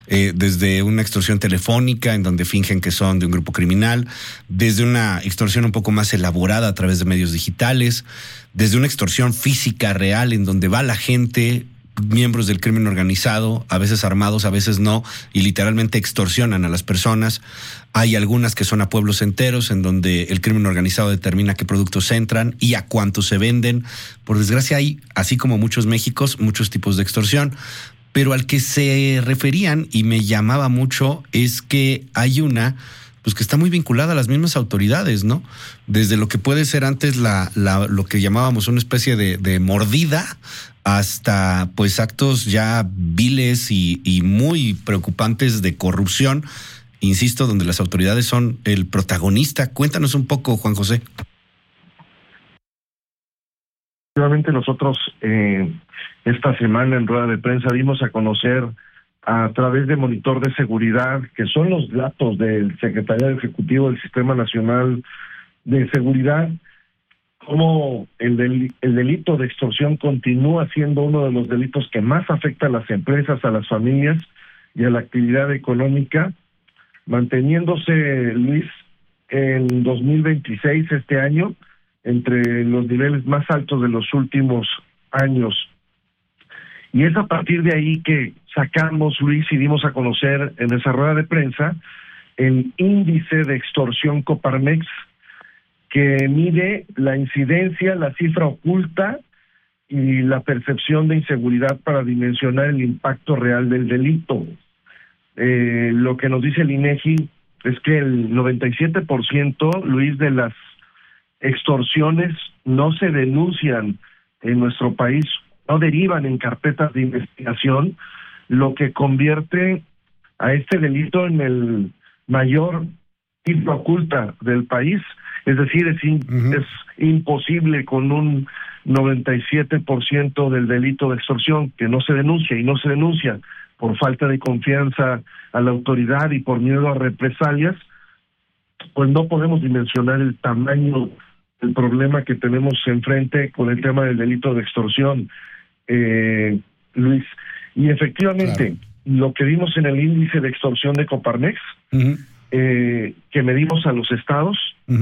desde una extorsión telefónica en donde fingen que son de un grupo criminal, desde una extorsión un poco más elaborada a través de medios digitales, desde una extorsión física real en donde va la gente, miembros del crimen organizado, a veces armados, a veces no, y literalmente extorsionan a las personas. Hay algunas que son a pueblos enteros, en donde el crimen organizado determina qué productos entran y a cuánto se venden. Por desgracia hay, así como muchos Méxicos, muchos tipos de extorsión. Pero al que se referían, y me llamaba mucho, es que hay una, pues que está muy vinculada a las mismas autoridades, ¿no? Desde lo que puede ser antes lo que llamábamos una especie de mordida, hasta pues actos ya viles y muy preocupantes de corrupción, insisto, donde las autoridades son el protagonista. Cuéntanos un poco, Juan José. Efectivamente, nosotros esta semana en rueda de prensa dimos a conocer a través de Monitor de Seguridad, que son los datos del Secretariado Ejecutivo del Sistema Nacional de Seguridad, cómo el delito de extorsión continúa siendo uno de los delitos que más afecta a las empresas, a las familias y a la actividad económica, manteniéndose, Luis, en 2026, este año, entre los niveles más altos de los últimos años. Y es a partir de ahí que sacamos, Luis, y dimos a conocer en esa rueda de prensa el índice de extorsión Coparmex, que mide la incidencia, la cifra oculta y la percepción de inseguridad para dimensionar el impacto real del delito. Lo que nos dice el INEGI es que el 97%, Luis, de las extorsiones no se denuncian en nuestro país, no derivan en carpetas de investigación, lo que convierte a este delito en el mayor cifra oculta del país. Es decir, es imposible con un 97% del delito de extorsión que no se denuncia, y no se denuncia por falta de confianza a la autoridad y por miedo a represalias, pues no podemos dimensionar el tamaño del problema que tenemos enfrente con el tema del delito de extorsión, Luis. Y efectivamente, lo que vimos en el índice de extorsión de Coparmex, que medimos a los estados,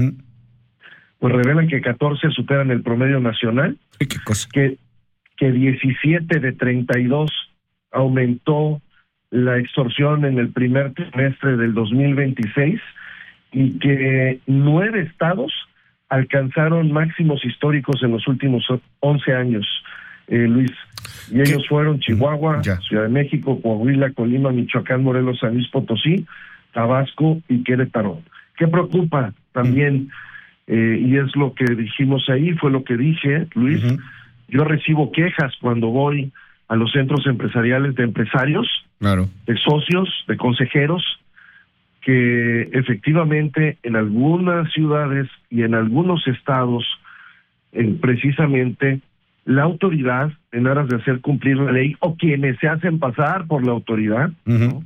pues revelan que 14 superan el promedio nacional, ¿qué cosa? Que 17 de 32 aumentó la extorsión en el primer trimestre del 2026 y que 9 estados alcanzaron máximos históricos en los últimos 11 años, Luis. Y ellos fueron Chihuahua, Ciudad de México, Coahuila, Colima, Michoacán, Morelos, San Luis Potosí, Tabasco y Querétaro. ¿Qué preocupa también? Y es lo que dijimos ahí, fue lo que dije, Luis. Yo recibo quejas cuando voy a los centros empresariales de empresarios, de socios, de consejeros, que efectivamente en algunas ciudades y en algunos estados, precisamente, la autoridad, en aras de hacer cumplir la ley, o quienes se hacen pasar por la autoridad, ¿no?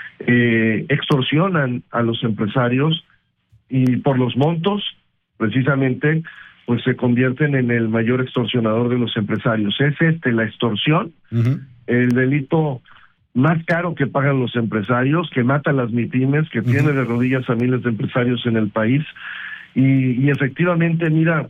Extorsionan a los empresarios y por los montos, precisamente, pues se convierten en el mayor extorsionador de los empresarios. Es la extorsión, el delito más caro que pagan los empresarios, que mata a las MIPYMES, que tiene de rodillas a miles de empresarios en el país. Y efectivamente, mira,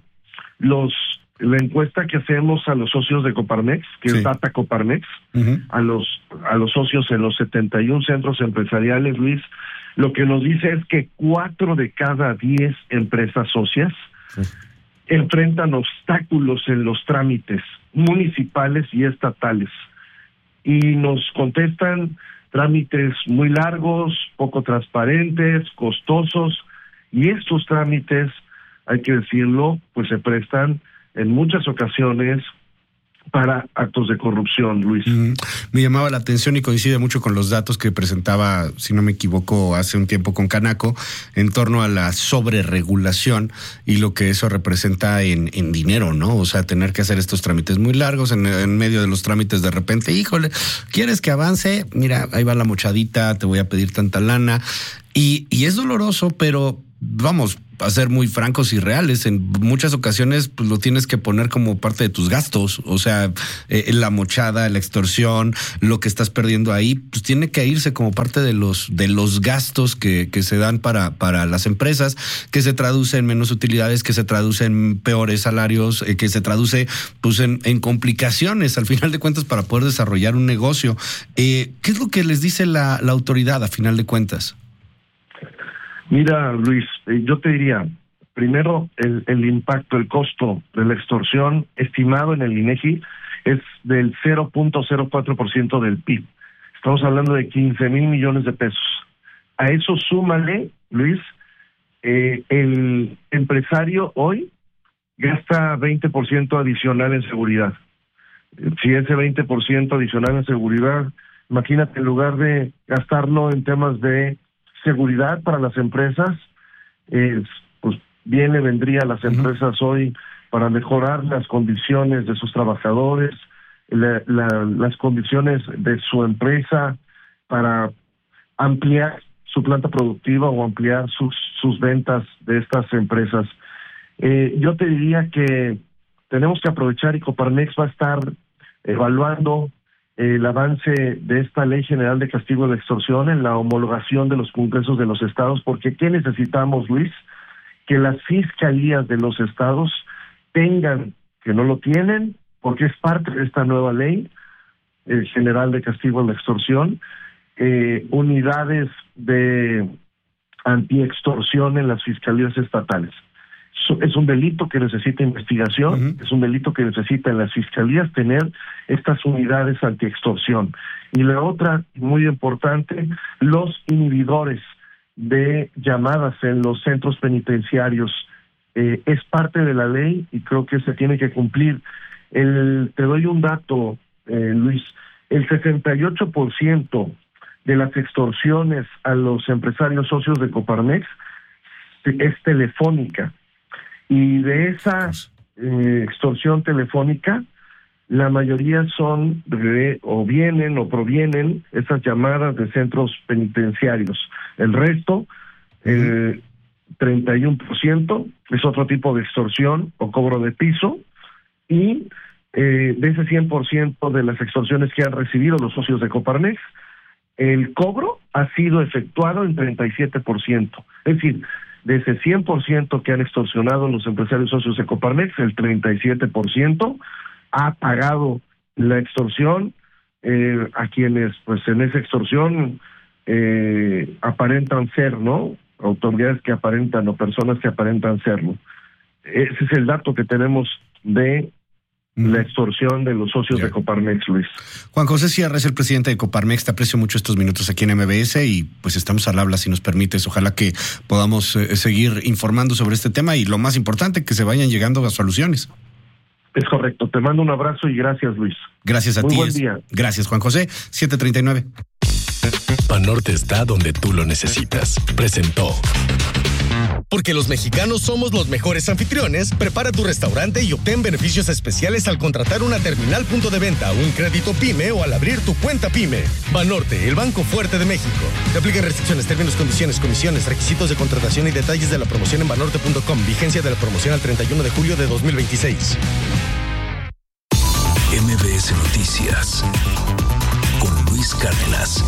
la encuesta que hacemos a los socios de Coparmex, que es Data Coparmex, a los socios en los 71 centros empresariales, Luis, lo que nos dice es que 4 de cada 10 empresas socias enfrentan obstáculos en los trámites municipales y estatales. Y nos contestan trámites muy largos, poco transparentes, costosos, y estos trámites, hay que decirlo, pues se prestan en muchas ocasiones para actos de corrupción, Luis. Me llamaba la atención y coincide mucho con los datos que presentaba, si no me equivoco, hace un tiempo con Canaco, en torno a la sobreregulación y lo que eso representa en dinero, ¿no? O sea, tener que hacer estos trámites muy largos, en medio de los trámites de repente, híjole, ¿quieres que avance? Mira, ahí va la mochadita, te voy a pedir tanta lana. Y es doloroso, pero vamos a ser muy francos y reales, en muchas ocasiones pues lo tienes que poner como parte de tus gastos, o sea, la mochada, la extorsión, lo que estás perdiendo ahí, pues tiene que irse como parte de los gastos que se dan para las empresas, que se traduce en menos utilidades, que se traduce en peores salarios, que se traduce pues en complicaciones al final de cuentas para poder desarrollar un negocio. ¿Qué es lo que les dice la autoridad a final de cuentas? Mira, Luis, yo te diría, primero, el impacto, el costo de la extorsión estimado en el INEGI es del 0.04% del PIB. Estamos hablando de 15,000 millones de pesos. A eso súmale, Luis, el empresario hoy gasta 20% adicional en seguridad. Si ese 20% adicional en seguridad, imagínate, en lugar de gastarlo en temas de seguridad para las empresas, pues bien le vendría a las empresas hoy para mejorar las condiciones de sus trabajadores, las condiciones de su empresa, para ampliar su planta productiva o ampliar sus ventas de estas empresas. Yo te diría que tenemos que aprovechar, y Coparmex va a estar evaluando el avance de esta Ley General de Castigo de la Extorsión en la homologación de los congresos de los estados, porque ¿qué necesitamos, Luis? Que las fiscalías de los estados tengan, que no lo tienen, porque es parte de esta nueva Ley General de Castigo de la Extorsión, unidades de antiextorsión en las fiscalías estatales. Es un delito que necesita investigación, es un delito que necesita en las fiscalías tener estas unidades antiextorsión. Y la otra, muy importante, los inhibidores de llamadas en los centros penitenciarios. Es parte de la ley y creo que se tiene que cumplir. Te doy un dato, Luis, el 68% de las extorsiones a los empresarios socios de Coparmex es telefónica. Y de esa extorsión telefónica, la mayoría son provienen esas llamadas de centros penitenciarios. El resto, 31%, es otro tipo de extorsión o cobro de piso. Y de ese 100% de las extorsiones que han recibido los socios de Coparmex, el cobro ha sido efectuado en 37%. Es decir, de ese 100% que han extorsionado los empresarios socios de Coparmex, el 37% ha pagado la extorsión a quienes, pues, en esa extorsión aparentan ser, ¿no? Autoridades que aparentan o personas que aparentan serlo. Ese es el dato que tenemos de la extorsión de los socios de Coparmex, Luis. Juan José Sierra es el presidente de Coparmex. Te aprecio mucho estos minutos aquí en MBS y pues estamos al habla si nos permites. Ojalá que podamos seguir informando sobre este tema y lo más importante, que se vayan llegando a soluciones. Es correcto. Te mando un abrazo y gracias, Luis. Gracias a ti. Muy buen día. Gracias, Juan José. 7:39. Banorte está donde tú lo necesitas. Presentó. Porque los mexicanos somos los mejores anfitriones, prepara tu restaurante y obtén beneficios especiales al contratar una terminal punto de venta, un crédito PYME o al abrir tu cuenta PYME. Banorte, el banco fuerte de México. Te aplican restricciones, términos, condiciones, comisiones, requisitos de contratación y detalles de la promoción en banorte.com. Vigencia de la promoción al 31 de julio de 2026. MBS Noticias con Luis Cárdenas.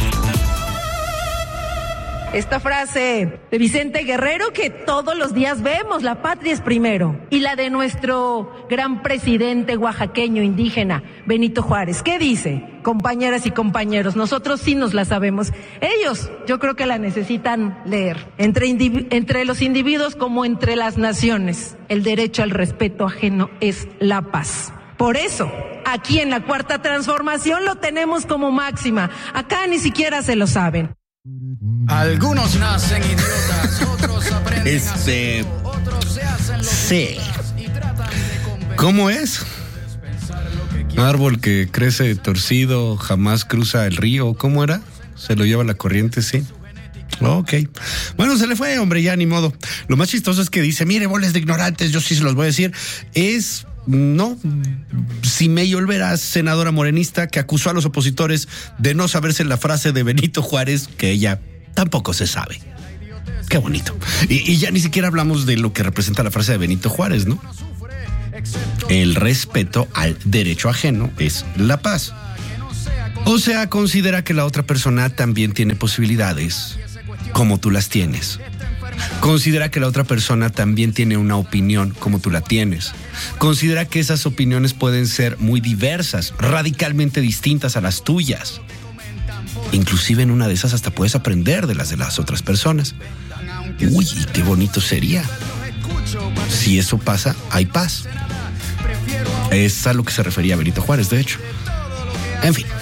Esta frase de Vicente Guerrero que todos los días vemos, la patria es primero, y la de nuestro gran presidente oaxaqueño indígena, Benito Juárez. ¿Qué dice? Compañeras y compañeros, nosotros sí nos la sabemos. Ellos, yo creo que la necesitan leer. Entre los individuos como entre las naciones, el derecho al respeto ajeno es la paz. Por eso, aquí en la Cuarta Transformación lo tenemos como máxima. Acá ni siquiera se lo saben. Algunos nacen idiotas, otros aprenden a hacerlo, otros se hacen lo Sí. y tratan de convencer. ¿Cómo es? Árbol que crece torcido jamás cruza el río. ¿Cómo era? Se lo lleva la corriente, sí. Ok. Bueno, se le fue, hombre, ya ni modo. Lo más chistoso es que dice, mire, boles de ignorantes, yo sí se los voy a decir. No, Simei Olvera, senadora morenista, que acusó a los opositores de no saberse la frase de Benito Juárez, que ella tampoco se sabe. Qué bonito. Y ya ni siquiera hablamos de lo que representa la frase de Benito Juárez, ¿no? El respeto al derecho ajeno es la paz. O sea, considera que la otra persona también tiene posibilidades como tú las tienes. Considera que la otra persona también tiene una opinión como tú la tienes. Considera que esas opiniones pueden ser muy diversas, radicalmente distintas a las tuyas. Inclusive en una de esas hasta puedes aprender de las otras personas. Uy, qué bonito sería. Si eso pasa, hay paz. Es a lo que se refería Benito Juárez, de hecho. En fin.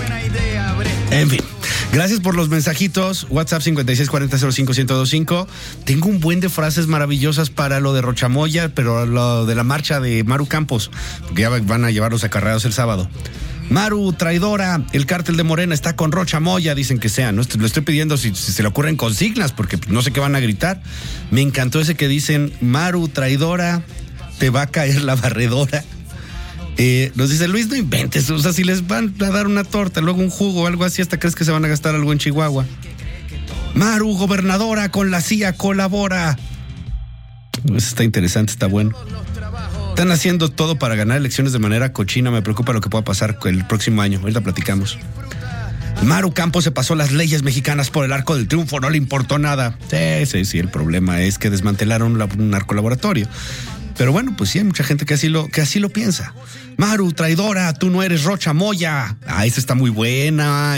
Gracias por los mensajitos. WhatsApp 5640051025. Tengo un buen de frases maravillosas para lo de Rochamoya, pero lo de la marcha de Maru Campos, porque ya van a llevar los acarreados el sábado. Maru, traidora, el cártel de Morena está con Rochamoya, dicen que sea. No lo estoy pidiendo si se le ocurren consignas, porque no sé qué van a gritar. Me encantó ese que dicen: Maru, traidora, te va a caer la barredora. Nos dice Luis, no inventes, o sea, si les van a dar una torta, luego un jugo o algo así, hasta crees que se van a gastar algo en Chihuahua. Maru, gobernadora, con la CIA colabora. Pues está interesante, está bueno. Están haciendo todo para ganar elecciones de manera cochina, me preocupa lo que pueda pasar el próximo año, ahorita platicamos. Maru Campos se pasó las leyes mexicanas por el arco del triunfo, no le importó nada. Sí, el problema es que desmantelaron un narcolaboratorio. Pero bueno, pues sí, hay mucha gente que así lo piensa. Maru, traidora, tú no eres Rochamoya. Esa está muy buena,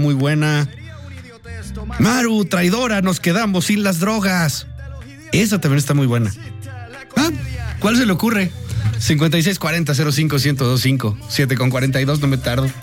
Maru, traidora, nos quedamos sin las drogas. Esa también está muy buena. ¿Cuál se le ocurre? 5640-05-1025, 7:42, no me tardo.